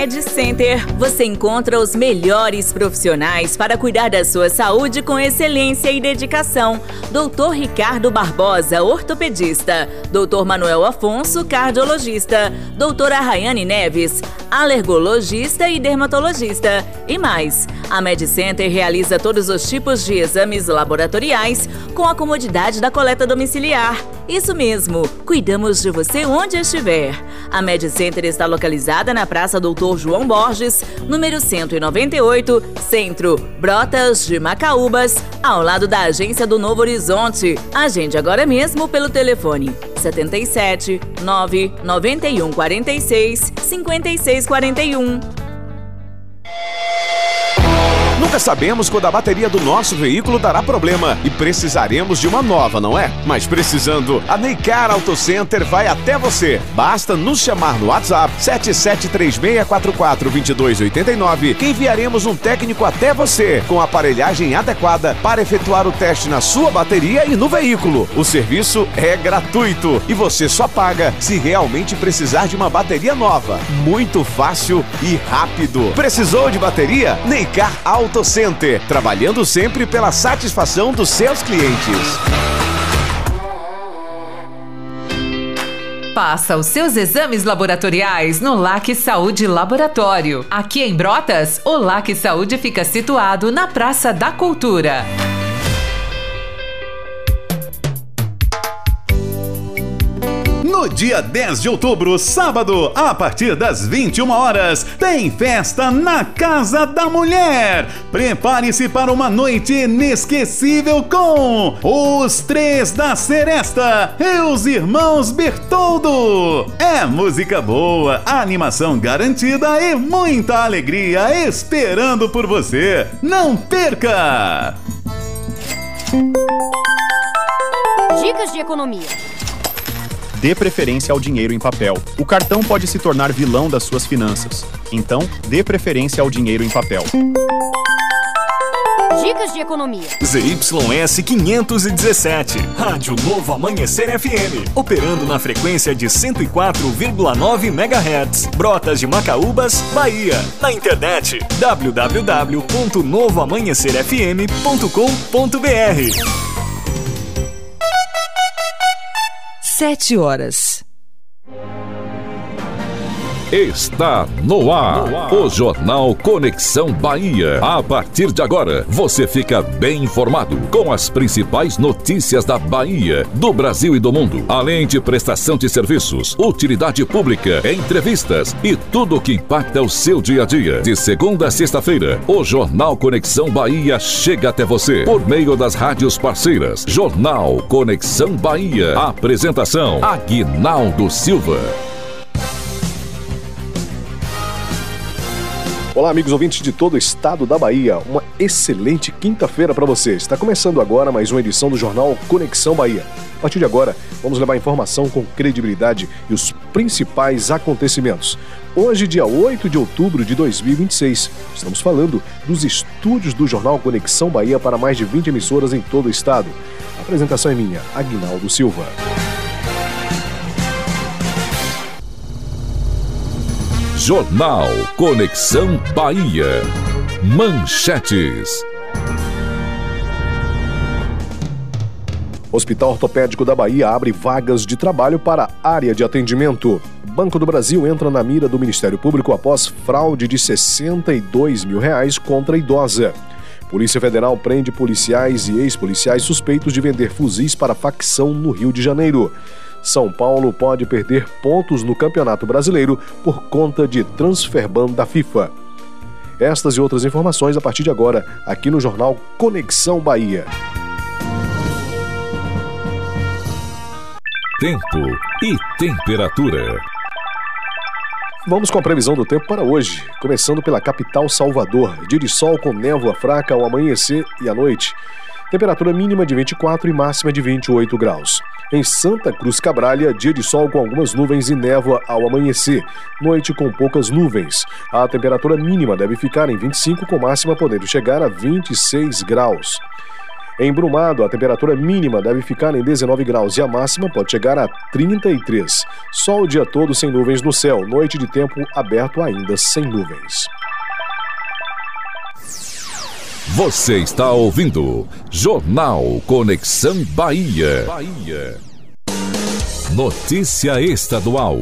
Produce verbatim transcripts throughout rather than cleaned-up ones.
Med Center, você encontra os melhores profissionais para cuidar da sua saúde com excelência e dedicação. doutor Ricardo Barbosa, ortopedista. doutor Manuel Afonso, cardiologista. doutora Rayane Neves, alergologista e dermatologista. E mais, a Med Center realiza todos os tipos de exames laboratoriais com a comodidade da coleta domiciliar. Isso mesmo, cuidamos de você onde estiver. A Med Center está localizada na Praça doutor João Borges, número cento e noventa e oito, Centro, Brotas de Macaúbas, ao lado da Agência do Novo Horizonte. Agende agora mesmo pelo telefone setenta e sete, nove nove um, quarenta e seis, cinquenta e seis quarenta e um. Nunca sabemos quando a bateria do nosso veículo dará problema e precisaremos de uma nova, não é? Mas precisando, a Neycar Auto Center vai até você. Basta nos chamar no WhatsApp sete sete três seis quatro quatro dois dois oito nove que enviaremos um técnico até você com a aparelhagem adequada para efetuar o teste na sua bateria e no veículo. O serviço é gratuito e você só paga se realmente precisar de uma bateria nova. Muito fácil e rápido. Precisou de bateria? Neycar Auto Center, trabalhando sempre pela satisfação dos seus clientes. Faça os seus exames laboratoriais no L A C Saúde Laboratório. Aqui em Brotas, o L A C Saúde fica situado na Praça da Cultura. No dia dez de outubro, sábado, a partir das vinte e uma horas, tem festa na Casa da Mulher. Prepare-se para uma noite inesquecível com os Três da Seresta e os Irmãos Bertoldo. É música boa, animação garantida e muita alegria esperando por você. Não perca! Dicas de economia. Dê preferência ao dinheiro em papel. O cartão pode se tornar vilão das suas finanças. Então, dê preferência ao dinheiro em papel. Dicas de economia. Z Y S quinhentos e dezessete, Rádio Novo Amanhecer F M, operando na frequência de cento e quatro vírgula nove megahertz, Brotas de Macaúbas, Bahia. Na internet, w w w ponto novo amanhecer f m ponto com ponto b r. Sete horas. Está no ar, no ar, o Jornal Conexão Bahia. A partir de agora, você fica bem informado com as principais notícias da Bahia, do Brasil e do mundo, além de prestação de serviços, utilidade pública, entrevistas e tudo o que impacta o seu dia a dia. De segunda a sexta-feira, o Jornal Conexão Bahia chega até você por meio das rádios parceiras. Jornal Conexão Bahia. Apresentação: Aguinaldo Silva. Olá, amigos ouvintes de todo o estado da Bahia. Uma excelente quinta-feira para você. Está começando agora mais uma edição do Jornal Conexão Bahia. A partir de agora, vamos levar informação com credibilidade e os principais acontecimentos. Hoje, dia oito de outubro de dois mil e vinte e seis, estamos falando dos estúdios do Jornal Conexão Bahia para mais de vinte emissoras em todo o estado. A apresentação é minha, Aguinaldo Silva. Jornal Conexão Bahia. Manchetes. Hospital Ortopédico da Bahia abre vagas de trabalho para área de atendimento. Banco do Brasil entra na mira do Ministério Público após fraude de sessenta e dois mil reais contra idosa. Polícia Federal prende policiais e ex-policiais suspeitos de vender fuzis para facção no Rio de Janeiro. São Paulo pode perder pontos no Campeonato Brasileiro por conta de transfer-ban da FIFA. Estas e outras informações a partir de agora, aqui no Jornal Conexão Bahia. Tempo e temperatura. Vamos com a previsão do tempo para hoje, começando pela capital Salvador. Dia de sol com névoa fraca ao amanhecer e à noite. Temperatura mínima de vinte e quatro e máxima de vinte e oito graus. Em Santa Cruz Cabralha, dia de sol com algumas nuvens e névoa ao amanhecer. Noite com poucas nuvens. A temperatura mínima deve ficar em vinte e cinco, com máxima podendo chegar a vinte e seis graus. Em Brumado, a temperatura mínima deve ficar em dezenove graus e a máxima pode chegar a trinta e três. Sol o dia todo sem nuvens no céu, noite de tempo aberto ainda sem nuvens. Você está ouvindo Jornal Conexão Bahia. Bahia. Notícia Estadual.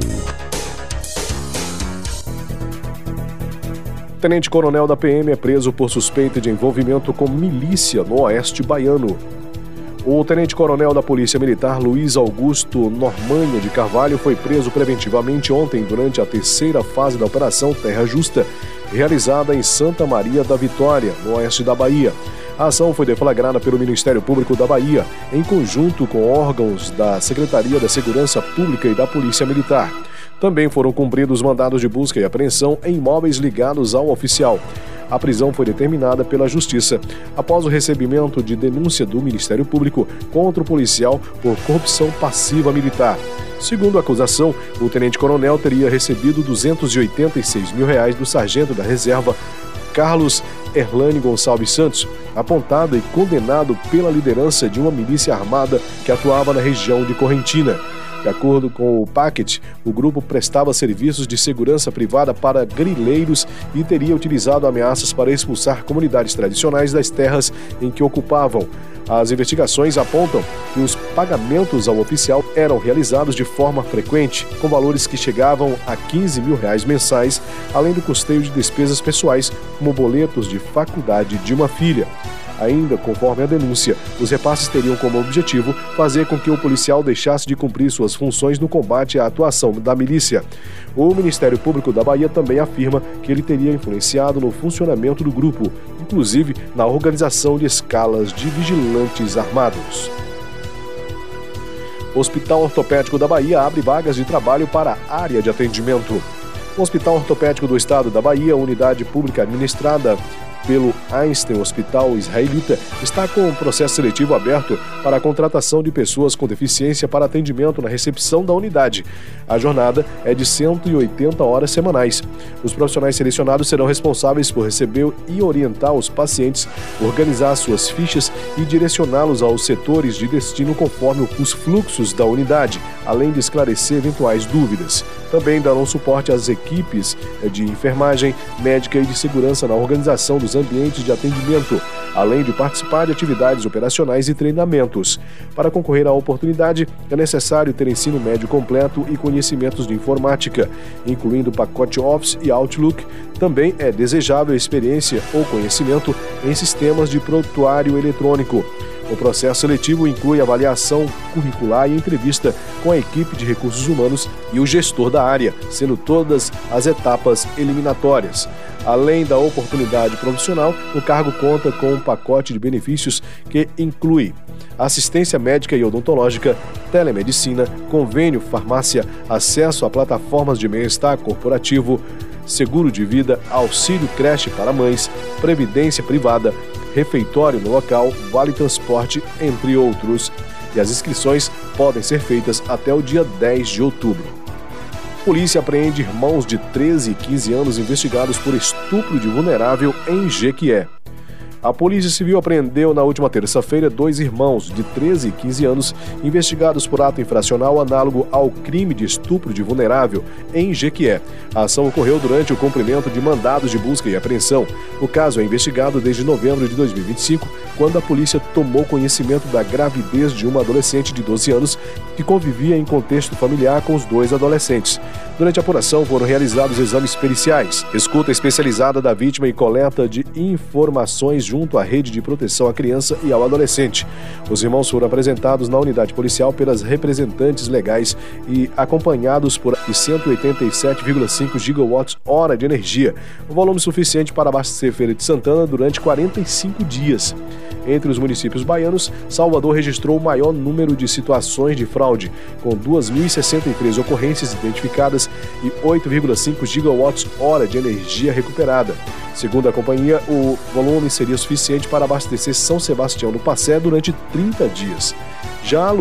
Tenente-coronel da P M é preso por suspeita de envolvimento com milícia no oeste baiano. O tenente-coronel da Polícia Militar, Luiz Augusto Normânia de Carvalho, foi preso preventivamente ontem durante a terceira fase da Operação Terra Justa, realizada em Santa Maria da Vitória, no oeste da Bahia. A ação foi deflagrada pelo Ministério Público da Bahia, em conjunto com órgãos da Secretaria da Segurança Pública e da Polícia Militar. Também foram cumpridos mandados de busca e apreensão em imóveis ligados ao oficial. A prisão foi determinada pela Justiça após o recebimento de denúncia do Ministério Público contra o policial por corrupção passiva militar. Segundo a acusação, o tenente-coronel teria recebido duzentos e oitenta e seis mil reais do sargento da reserva Carlos Erlane Gonçalves Santos, apontado e condenado pela liderança de uma milícia armada que atuava na região de Correntina. De acordo com o paquete, o grupo prestava serviços de segurança privada para grileiros e teria utilizado ameaças para expulsar comunidades tradicionais das terras em que ocupavam. As investigações apontam que os pagamentos ao oficial eram realizados de forma frequente, com valores que chegavam a quinze mil reais mensais, além do custeio de despesas pessoais, como boletos de faculdade de uma filha. Ainda, conforme a denúncia, os repasses teriam como objetivo fazer com que o policial deixasse de cumprir suas funções no combate à atuação da milícia. O Ministério Público da Bahia também afirma que ele teria influenciado no funcionamento do grupo, inclusive na organização de escalas de vigilantes armados. O Hospital Ortopédico da Bahia abre vagas de trabalho para a área de atendimento. O Hospital Ortopédico do Estado da Bahia, unidade pública administrada pelo Einstein Hospital Israelita, está com um processo seletivo aberto para a contratação de pessoas com deficiência para atendimento na recepção da unidade. A jornada é de cento e oitenta horas semanais. Os profissionais selecionados serão responsáveis por receber e orientar os pacientes, organizar suas fichas e direcioná-los aos setores de destino conforme os fluxos da unidade, além de esclarecer eventuais dúvidas. Também darão suporte às equipes de enfermagem, médica e de segurança na organização dos ambientes de atendimento, além de participar de atividades operacionais e treinamentos. Para concorrer à oportunidade, é necessário ter ensino médio completo e conhecimentos de informática, incluindo pacote Office e Outlook. Também é desejável experiência ou conhecimento em sistemas de prontuário eletrônico. O processo seletivo inclui avaliação curricular e entrevista com a equipe de recursos humanos e o gestor da área, sendo todas as etapas eliminatórias. Além da oportunidade profissional, o cargo conta com um pacote de benefícios que inclui assistência médica e odontológica, telemedicina, convênio farmácia, acesso a plataformas de bem-estar corporativo, seguro de vida, auxílio creche para mães, previdência privada, refeitório no local, vale transporte, entre outros. E as inscrições podem ser feitas até o dia dez de outubro. Polícia apreende irmãos de treze e quinze anos investigados por estupro de vulnerável em Jequié. A Polícia Civil apreendeu na última terça-feira dois irmãos de treze e quinze anos investigados por ato infracional análogo ao crime de estupro de vulnerável em Jequié. A ação ocorreu durante o cumprimento de mandados de busca e apreensão. O caso é investigado desde novembro de dois mil e vinte e cinco, quando a polícia tomou conhecimento da gravidez de uma adolescente de doze anos que convivia em contexto familiar com os dois adolescentes. Durante a apuração foram realizados exames periciais, escuta especializada da vítima e coleta de informações junto à rede de proteção à criança e ao adolescente. Os irmãos foram apresentados na unidade policial pelas representantes legais e acompanhados por cento e oitenta e sete vírgula cinco gigawatts-hora de energia, um volume suficiente para abastecer Feira de Santana durante quarenta e cinco dias. Entre os municípios baianos, Salvador registrou o maior número de situações de fraude, com duas mil e sessenta e três ocorrências identificadas e oito vírgula cinco gigawatts-hora de energia recuperada. Segundo a companhia, o volume seria suficiente para abastecer São Sebastião do Passé durante trinta dias. Já